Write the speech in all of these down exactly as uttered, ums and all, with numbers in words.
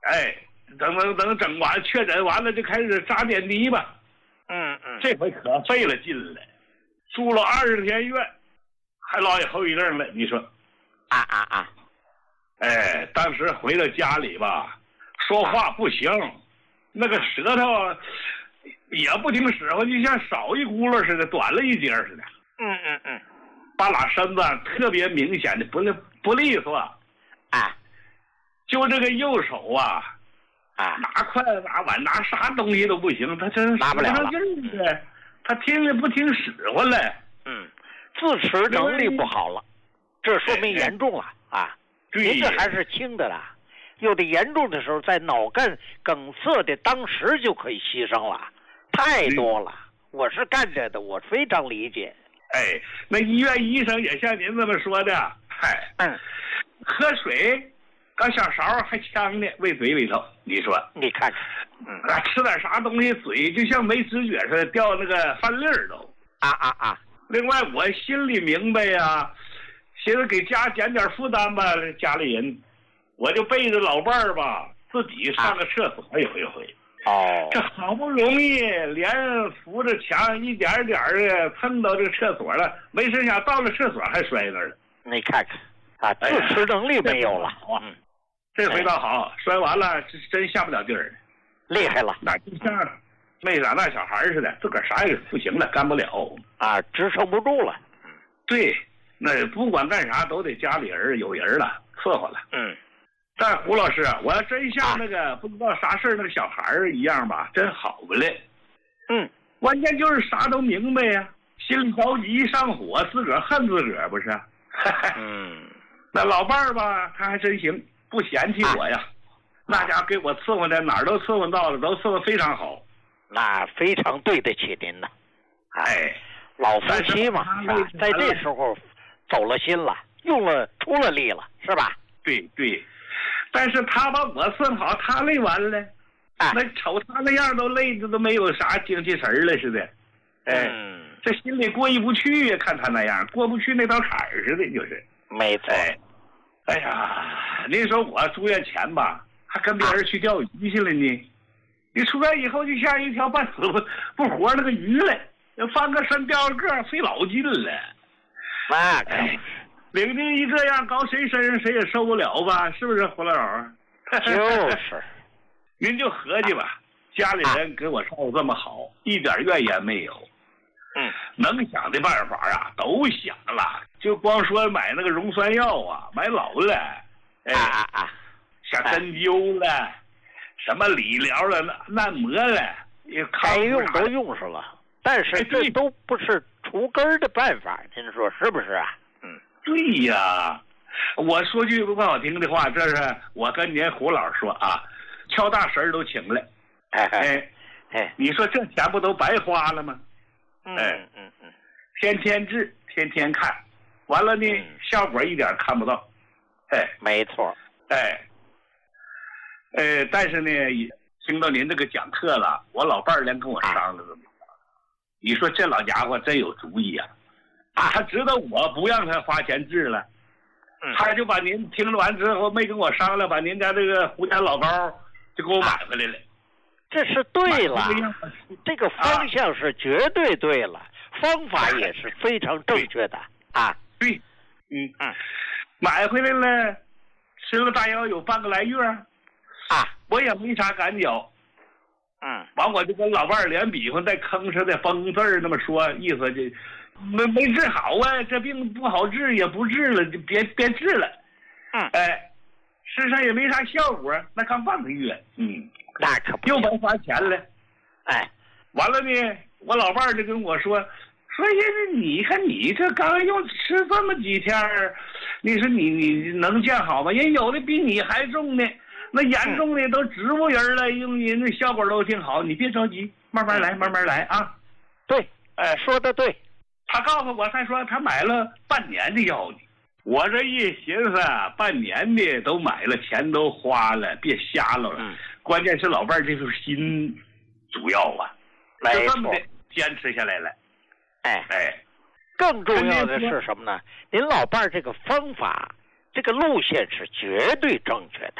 哎，等等等整完确诊完了就开始扎点滴吧。 嗯嗯， 这回可费了劲了，住了二十天院，还落下后遗症了。你说， 啊啊啊！ 哎，当时回到家里吧，说话不行，那个舌头也不听使唤，就像少一轱辘似的，短了一截似的。 嗯嗯嗯， 把俩身子特别明显的不利不利索。 啊， 就这个右手啊， 啊， 拿筷子拿碗拿啥东西都不行，他真拿不了了。 嗯，他听着不听使唤了。 嗯，自持能力不好了，这说明严重了啊。您这还是轻的啦，有的严重的时候，在脑干梗塞的当时就可以牺牲了，太多了。我是干这的，我非常理解。 哎，那医院医生也像您这么说的，嗨， 嗯， 喝水，搞小勺还呛呢，喂嘴里头，你说， 你看看， 嗯，啊，吃点啥东西，嘴就像没知觉似的，掉那个饭粒儿都。 啊啊啊！ 另外，我心里明白呀，寻思给家减点负担吧，家里人，我就背着老伴儿吧，自己上个厕所一回回。 哦， 这好不容易连扶着墙一点点的蹭到这个厕所了，没成想到了厕所还摔那儿了。 你看看啊，自持能力没有了。 嗯，这回倒好，摔完了真真下不了地儿， 厉害了。 那就像没长大小孩似的，自个儿啥也不行了，干不了啊，支撑不住了。 对，那不管干啥都得家里人有人了，伺候了。 嗯。 但胡老师，我要真像那个、啊、不知道啥事那个小孩一样吧，真好不嘞。 嗯， 关键就是啥都明白呀，心里着急一上火，自个儿恨自个儿不是？ 嗯， 那老伴儿吧，他还真行，不嫌弃我呀。啊、那家给我伺候的哪儿都伺候到了，都伺候非常好。 那非常对得起您呢。 哎， 老夫妻嘛，是吧？在这时候走了心了，用了出了力了，是吧？ 对对。但是他把我伺候好，他累完了， 啊、 那瞅他那样都累的都没有啥精气神了似的，哎， 嗯、 这心里过意不去呀，看他那样过不去那道坎儿似的，就是。 没错。 哎，哎呀，您说我住院前吧，还跟别人去钓鱼去了呢，你出院以后就像一条半死不不活那个鱼了，翻个身掉个个，费老劲了。 那可哎。领兵一这样，搞谁身上谁也受不了吧？是不是胡老师？ 就是， 您就合计吧，家里人给我照顾这么好，一点怨言没有。 嗯， 能想的办法啊都想了，就光说买那个溶酸药啊，买老了，哎啊啊， 像针灸了，啊、什么理疗了、按摩了， 该用都用上了，但是这都不是除根的办法，您说是不是啊？嗯。 对呀，我说句不好听的话，这是我跟您胡老师说啊，敲大神都请来， 哎哎哎， 你说这钱不都白花了吗？ 嗯哎嗯嗯， 天天治，天天看，完了呢， 嗯、 效果一点看不到，哎， 没错， 哎，呃，但是呢，听到您这个讲课了，我老伴儿连跟我商量这么说，你说这老家伙真有主意啊。啊，他知道我不让他花钱治了， 嗯、 他就把您听了完之后没跟我商量，把您家这个胡家老高就给我买回来了。 这是对了，这个方向是绝对对了，啊、方法也是非常正确的啊。 对，嗯嗯，买回来了，吃了大约有半个来月啊， 我也没啥感觉。 嗯， 完我就跟老伴儿连比划，带吭哧的崩字儿那么说，意思就。没没治好啊，这病不好治，也不治了，就别别治了。 嗯， 哎，事上也没啥效果，那刚半个月，嗯， 那可不又白花钱了。 哎， 完了呢，我老伴儿就跟我说，说爷你看你这刚用吃这么几天，你说你你能见好吗？人有的比你还重呢，那严重的都植物人了，用人的效果都挺好，你别着急，慢慢来，慢慢来啊。 对，哎，说的对。 他告诉我，他说他买了半年的药呢。我这一寻思，半年的都买了，钱都花了，别瞎了了。 嗯、 关键是老伴儿这份心主要啊，就这么的坚持下来了。 哎哎， 更重要的是什么呢？您老伴儿这个方法，这个路线是绝对正确的。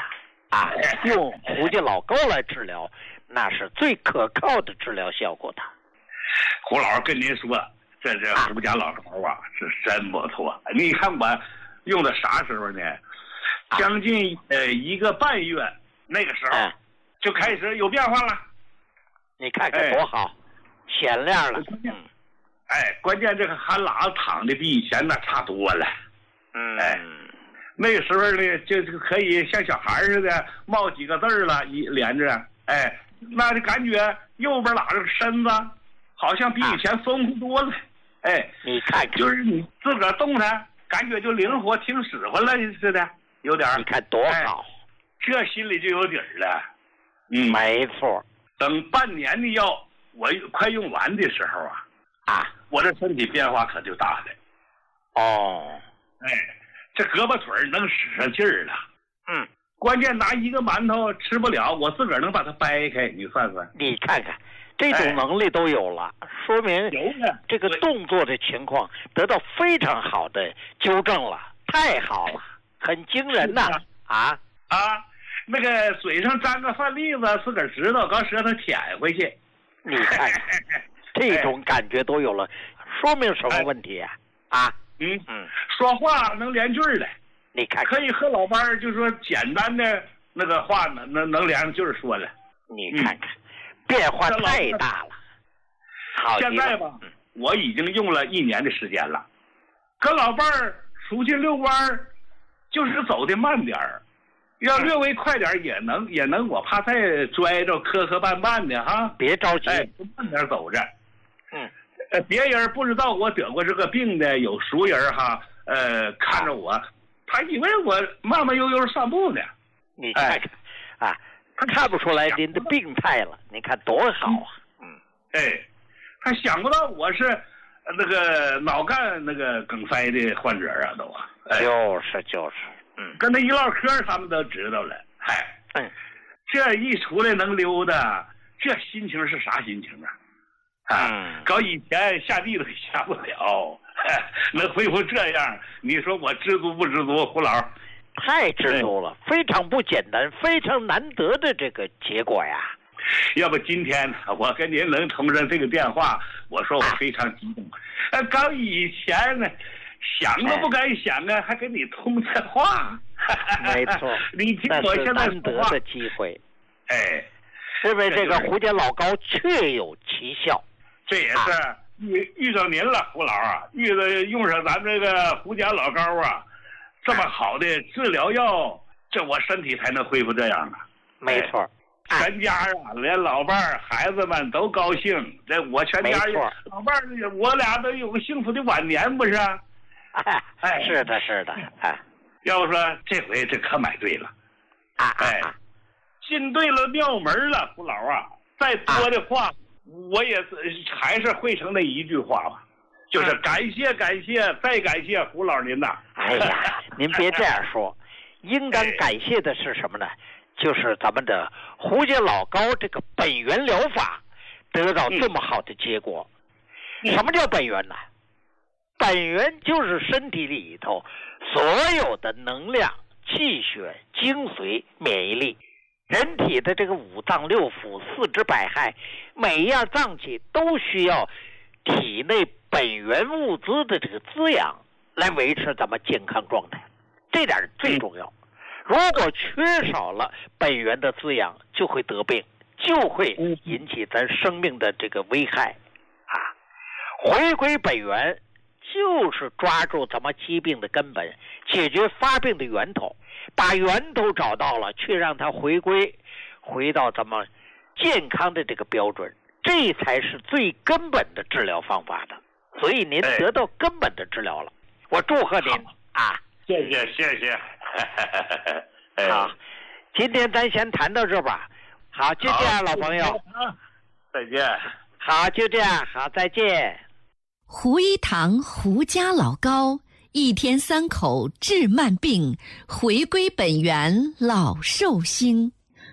啊，用胡家老高来治疗，那是最可靠的治疗效果的。 胡老师跟您说，这这胡家老高啊，是真不错。你看我用的啥时候呢？将近呃一个半月，那个时候、哎、就开始有变化了。 你看看多好，哎、显亮了。 嗯，哎，关键这个韩喇躺的比以前那差多了。 嗯， 哎，那个时候呢，就可以像小孩似的冒几个字了，一连着，哎，那就感觉右边哪个身子好像比以前丰富多了。啊、哎， 你看看， 就是你自个儿动弹，感觉就灵活，挺使唤了似的。有点， 你看多好、哎， 这心里就有底儿了。嗯， 没错。 等半年的药我快用完的时候啊， 啊， 我这身体变化可就大了。 哦， 哎，这胳膊腿能使上劲儿了。 嗯， 关键拿一个馒头吃不了，我自个儿能把它掰开，你算算。 你看看，这种能力都有了，哎、说明这个动作的情况得到非常好的纠正了，太好了。很惊人呐！啊啊，那个嘴上沾个饭粒子，自个儿知道，搞舌头舔回去。 你看看，这种感觉都有了，说明什么问题呀、啊？啊， 嗯嗯，说话能连句儿了。 你看， 可以和老伴儿就说简单的那个话能能能连句儿说了。 你看看，嗯、变化太大了。好， 现在吧，嗯、我已经用了一年的时间了，跟老伴儿出去遛弯儿。就是走的慢点儿，要略微快点也能也能，我怕再拽着磕磕绊绊的哈。 别着急， 哎，慢点走着。 嗯， 呃，别人不知道我得过这个病的，有熟人哈，呃，看着我，他以为我慢慢悠悠散步呢。 你看看，哎、啊，他看不出来您的病态了，你看多好啊。 嗯，哎，他想不到我是那个脑干那个梗塞的患者啊，都啊。 就是就是， 嗯，跟他一唠嗑，他们都知道了。哎， 嗯， 这一出来能溜达，这心情是啥心情啊？啊， 嗯、 搞以前下地都下不了，能恢复这样，你说我知足不知足？胡老太知足了，非常不简单，非常难得的这个结果呀。 要不今天我跟您能通上这个电话，我说我非常激动。呃、啊，搞以前呢。想都不敢想啊，还跟你通电话。 没错， 你听我现在难得的机会。 哎， 因为这个胡家老高确有奇效。 这也是遇、啊、遇到您了，胡老啊，遇到用上咱这个胡家老高啊，这么好的治疗药，这我身体才能恢复这样啊。 没错。 哎、全家啊，连老伴儿、孩子们都高兴。这我全家老伴儿，我俩都有个幸福的晚年，不是？ 哎，是的，是的，哎， 要不说这回这可买对了， 啊， 哎，进对了庙门了，胡老啊，再多的话，啊、我也还是汇成那一句话吧，就是感谢感谢再感谢胡老您呐。 哎呀，您别这样说，应当感谢的是什么呢？就是咱们的胡家老高这个本源疗法得到这么好的结果。嗯、什么叫本源呢？本源就是身体里头所有的能量、气血、精髓、免疫力，人体的这个五脏六腑、四肢百骸，每一样脏器都需要体内本源物资的这个滋养，来维持咱们健康状态，这点最重要。如果缺少了本源的滋养，就会得病，就会引起咱生命的这个危害啊！回归本源，就是抓住咱们疾病的根本，解决发病的源头，把源头找到了，却让它回归，回到咱们健康的这个标准，这才是最根本的治疗方法的。所以您得到根本的治疗了，我祝贺您啊！ 谢谢谢谢。 好，今天咱先谈到这吧。好，就这样，老朋友。 再见。 好，就这样，好，再见。 胡一堂胡家老高，一天三口治慢病，回归本源老寿星。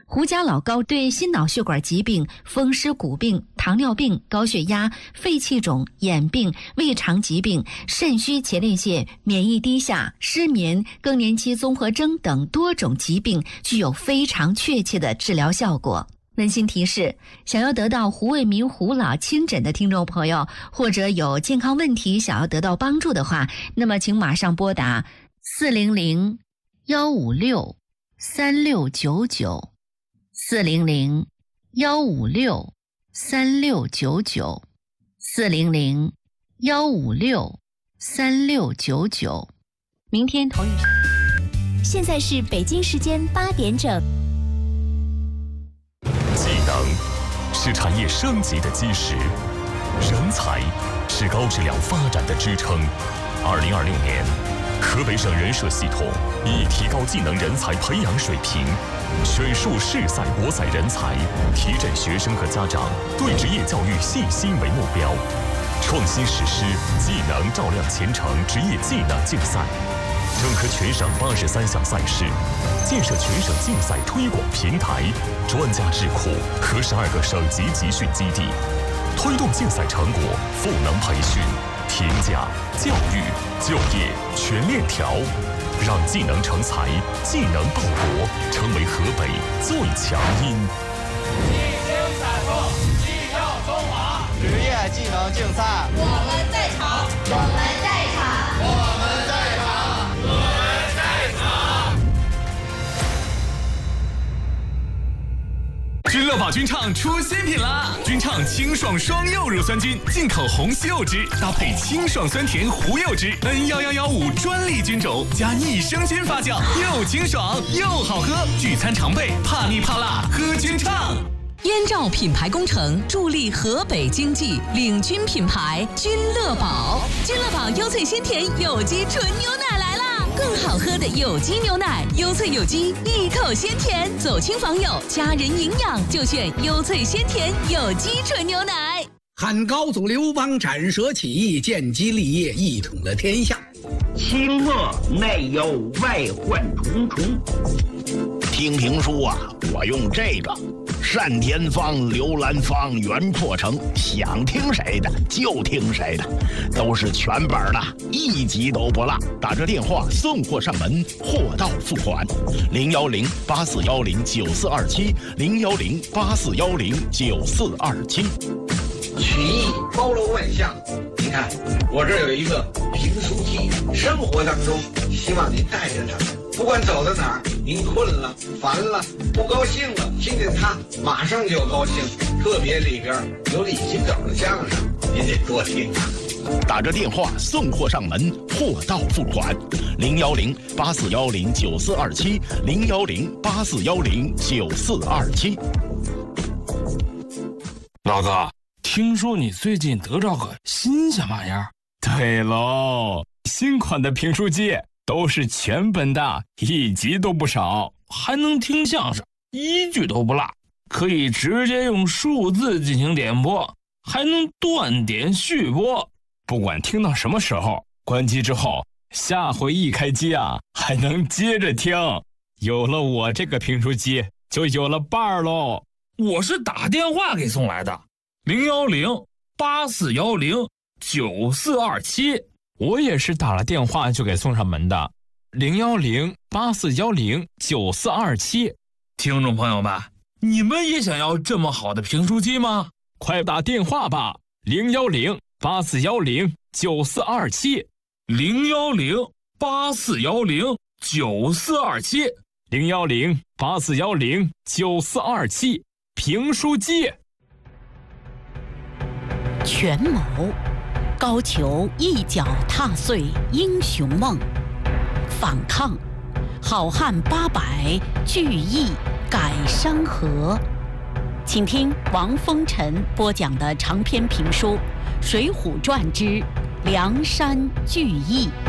胡家老高对心脑血管疾病、风湿骨病、糖尿病、高血压、肺气肿、眼病、胃肠疾病、肾虚前列腺、免疫低下、失眠、更年期综合征等多种疾病具有非常确切的治疗效果。温馨提示：想要得到胡卫民胡老亲诊的听众朋友，或者有健康问题想要得到帮助的话，那么请马上拨打四零零幺五六三六九九四零零幺五六三六九九四零零幺五六三六九九。明天同一时间。 现在是北京时间八点整。 技能是产业升级的基石，人才是高质量发展的支撑。二零二六年，河北省人社系统以提高技能人才培养水平，选树市赛博赛人才，提振学生和家长对职业教育信心为目标，创新实施技能照亮前程职业技能竞赛，整合全省八十三项赛事，建设全省竞赛推广平台、专家智库和十二个省级集训基地，推动竞赛成果赋能培训、评价、教育、就业全链条，让技能成才、技能报国成为河北最强音。 一经采购，绩效中华。 职业技能竞赛， 我们在场，我们在场， 我们在场，我们在场。 君乐宝君畅出新品啦！君畅清爽双柚乳酸菌，进口红西柚汁，搭配清爽酸甜胡柚汁 N 一一一五专利菌种，加益生菌发酵，又清爽又好喝。聚餐常备，怕腻怕辣，喝君畅。 燕赵品牌工程助力河北经济，领军品牌君乐宝。君乐宝优萃鲜甜有机纯牛奶来啦！更好喝的有机牛奶，优萃有机，一口鲜甜，走亲访友，家人营养就选优萃鲜甜有机纯牛奶。 汉高祖刘邦斩蛇起义，建基立业，一统了天下。 清末内忧外患重重。 听评书啊，我用这个单田芳、刘兰芳、袁阔成，想听谁的就听谁的，都是全本的，一集都不落。打这电话送货上门，货到付款。零幺零八四幺零九四二七，零幺零八四幺零九四二七。 曲艺包罗万象，你看我这儿有一个评书机，生活当中希望您带着它，不管走到哪儿，您困了、烦了、不高兴了，听见它马上就高兴。特别里边有李金斗的相声，您得多听啊。 打着电话送货上门，货到付款。零幺零八四幺零九四二七，零幺零八四幺零九四二七。 老哥，听说你最近得着个新鲜玩意儿？ 对喽，新款的评书机都是全本的，一集都不少， 还能听相声，一句都不落，可以直接用数字进行点播，还能断点续播。 不管听到什么时候，关机之后，下回一开机啊，还能接着听。有了我这个评书机，就有了伴儿喽。 我是打电话给送来的，零幺零八四幺零九四二七。 我也是打了电话就给送上门的，零幺零八四幺零九四二七。 听众朋友们，你们也想要这么好的评书机吗？ 快打电话吧，零幺零八四幺零九四二七， 零幺零八四幺零九四二七， 零幺零八四幺零九四二七。评书机。 权谋，高俅一脚踏碎英雄梦；反抗，好汉八百聚义改山河。请听王风尘播讲的长篇评书《水浒传之梁山聚义》。